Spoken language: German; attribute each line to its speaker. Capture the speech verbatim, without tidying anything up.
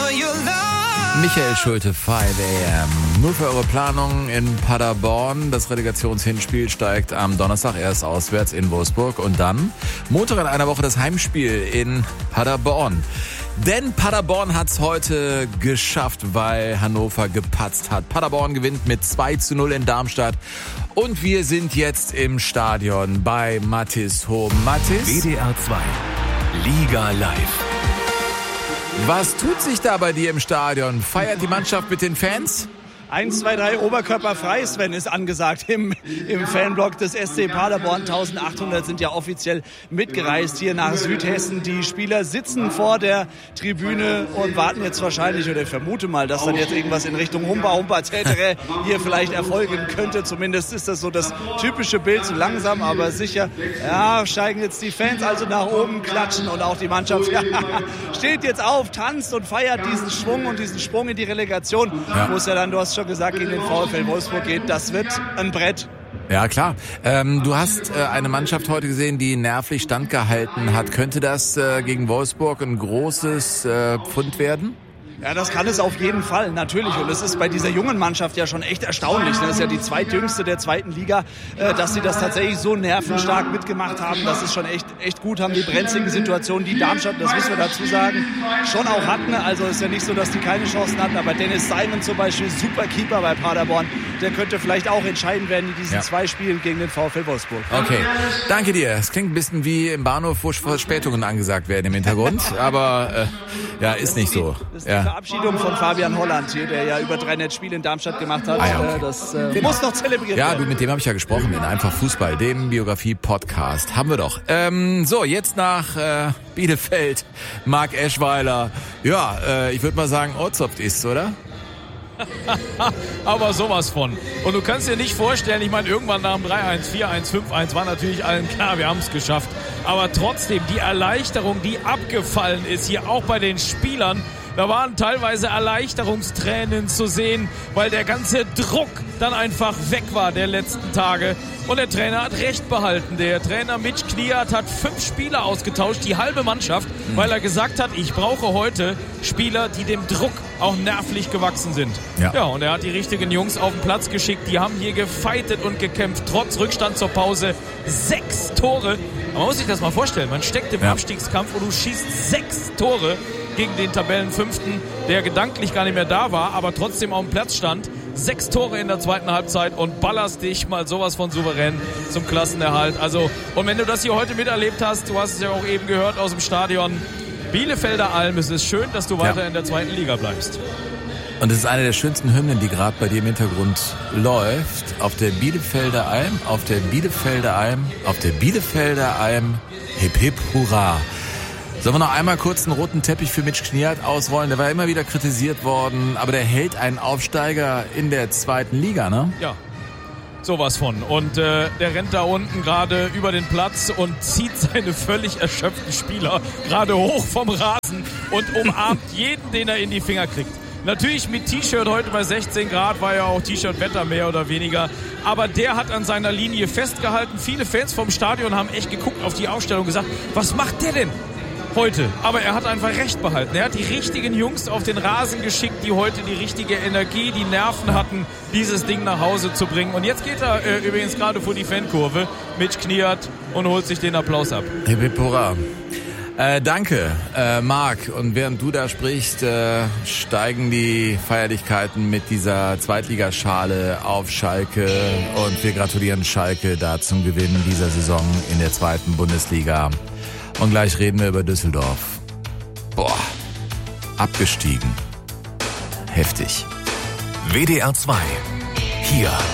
Speaker 1: Michael Schulte, fünf a m. Nur für eure Planung in Paderborn. Das Relegationshinspiel steigt am Donnerstag erst auswärts in Wolfsburg und dann Montag in einer Woche das Heimspiel in Paderborn. Denn Paderborn hat's heute geschafft, weil Hannover gepatzt hat. Paderborn gewinnt mit zwei zu null in Darmstadt. Und wir sind jetzt im Stadion bei Mathis Hohm. Mathis?
Speaker 2: W D R zwei, Liga live.
Speaker 1: Was tut sich da bei dir im Stadion? Feiert die Mannschaft mit den Fans?
Speaker 3: eins, zwei, drei Oberkörper frei, Sven, ist angesagt im, im Fanblock des S C Paderborn. eintausendachthundert sind ja offiziell mitgereist hier nach Südhessen. Die Spieler sitzen vor der Tribüne und warten jetzt wahrscheinlich, oder ich vermute mal, dass dann jetzt irgendwas in Richtung Humba Humba et cetera hier vielleicht erfolgen könnte. Zumindest ist das so das typische Bild, so langsam, aber sicher. Ja, steigen jetzt die Fans also nach oben, klatschen und auch die Mannschaft steht jetzt auf, tanzt und feiert diesen Schwung und diesen Sprung in die Relegation. Ja. Wo es ja dann, du hast schon gesagt, gegen den VfL Wolfsburg geht. Das wird ein Brett.
Speaker 1: Ja, klar. Ähm, du hast äh, eine Mannschaft heute gesehen, die nervlich standgehalten hat. Könnte das äh, gegen Wolfsburg ein großes äh, Pfund werden?
Speaker 3: Ja, das kann es auf jeden Fall, natürlich. Und es ist bei dieser jungen Mannschaft ja schon echt erstaunlich. Das ist ja die zweitjüngste der zweiten Liga, dass sie das tatsächlich so nervenstark mitgemacht haben. Das ist schon echt, echt gut. Haben die brenzligen Situationen, die Darmstadt, das müssen wir dazu sagen, schon auch hatten. Also ist ja nicht so, dass die keine Chancen hatten. Aber Dennis Simon zum Beispiel, super Keeper bei Paderborn, der könnte vielleicht auch entscheiden werden in diesen ja. zwei Spielen gegen den VfL Wolfsburg.
Speaker 1: Okay, danke dir. Es klingt ein bisschen wie im Bahnhof, wo Verspätungen angesagt werden im Hintergrund. Aber äh, ja, ist nicht so. Ja.
Speaker 3: Verabschiedung von Fabian Holland hier, der ja über dreihundert Spiele in Darmstadt gemacht hat. Ah, ja, okay. Das äh, muss noch zelebriert
Speaker 1: ja,
Speaker 3: werden.
Speaker 1: Ja, mit dem habe ich ja gesprochen, in Einfach Fußball, dem Biografie-Podcast. Haben wir doch. Ähm, so, jetzt nach äh, Bielefeld. Marc Eschweiler. Ja, äh, ich würde mal sagen, Ortsopft ist, oder?
Speaker 4: Aber sowas von. Und du kannst dir nicht vorstellen, ich meine, irgendwann nach dem drei eins, vier eins, fünf eins war natürlich allen klar, wir haben es geschafft. Aber trotzdem, die Erleichterung, die abgefallen ist, hier auch bei den Spielern, da waren teilweise Erleichterungstränen zu sehen, weil der ganze Druck dann einfach weg war der letzten Tage. Und der Trainer hat recht behalten. Der Trainer Mitch Kniat hat fünf Spieler ausgetauscht, die halbe Mannschaft, mhm. weil er gesagt hat, ich brauche heute Spieler, die dem Druck auch nervlich gewachsen sind. Ja. ja, und er hat die richtigen Jungs auf den Platz geschickt. Die haben hier gefeitet und gekämpft, trotz Rückstand zur Pause. Sechs Tore. Man muss sich das mal vorstellen. Man steckt im ja. Abstiegskampf und du schießt sechs Tore gegen den Tabellenfünften, der gedanklich gar nicht mehr da war, aber trotzdem auf dem Platz stand. Sechs Tore in der zweiten Halbzeit und ballerst dich mal sowas von souverän zum Klassenerhalt. Also, und wenn du das hier heute miterlebt hast, du hast es ja auch eben gehört aus dem Stadion, Bielefelder Alm, es ist schön, dass du weiter ja. in der zweiten Liga bleibst.
Speaker 1: Und es ist eine der schönsten Hymnen, die gerade bei dir im Hintergrund läuft. Auf der Bielefelder Alm, auf der Bielefelder Alm, auf der Bielefelder Alm, hip hip hurra. Sollen wir noch einmal kurz einen roten Teppich für Mitch Kniat ausrollen? Der war immer wieder kritisiert worden, aber der hält einen Aufsteiger in der zweiten Liga, ne?
Speaker 4: Ja, sowas von. Und äh, der rennt da unten gerade über den Platz und zieht seine völlig erschöpften Spieler gerade hoch vom Rasen und umarmt jeden, den er in die Finger kriegt. Natürlich mit T-Shirt, heute bei sechzehn Grad war ja auch T-Shirt-Wetter mehr oder weniger. Aber der hat an seiner Linie festgehalten. Viele Fans vom Stadion haben echt geguckt auf die Aufstellung und gesagt, was macht der denn heute? Aber er hat einfach recht behalten. Er hat die richtigen Jungs auf den Rasen geschickt, die heute die richtige Energie, die Nerven hatten, dieses Ding nach Hause zu bringen. Und jetzt geht er äh, übrigens gerade vor die Fankurve, Mitch Kniat, und holt sich den Applaus ab.
Speaker 1: Hip hip hurra. Äh, danke, äh, Marc. Und während du da sprichst, äh, steigen die Feierlichkeiten mit dieser Zweitligaschale auf Schalke. Und wir gratulieren Schalke da zum Gewinn dieser Saison in der zweiten Bundesliga. Und gleich reden wir über Düsseldorf. Boah, abgestiegen. Heftig.
Speaker 2: W D R zwei. Hier